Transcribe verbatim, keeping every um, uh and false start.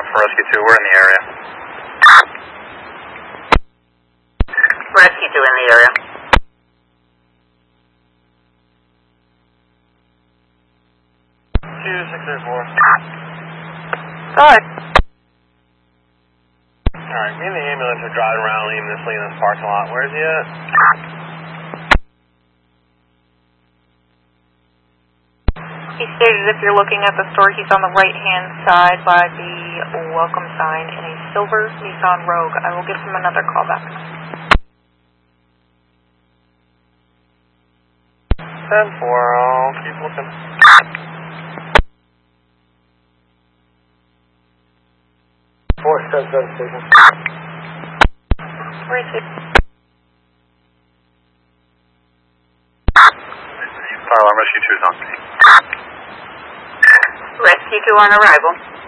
for Rescue two, we're in the area. Rescue two in the area. two six eight four. Go ahead. Alright, me and the ambulance are driving around aimlessly in this parking lot. Where's he at? He stated if you're looking at the store, he's on the right-hand side by the welcome sign in a silver Nissan Rogue. I will give him another call back. ten four, I'll keep looking. four seven seven station. Where is it? Fire alarm, Rescue two is on. Rescue two on arrival.